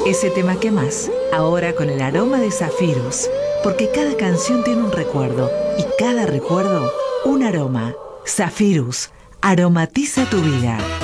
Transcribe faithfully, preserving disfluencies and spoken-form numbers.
Ese tema que más, ahora con el aroma de Zephyrus, porque cada canción tiene un recuerdo y cada recuerdo un aroma. Zephyrus, aromatiza tu vida.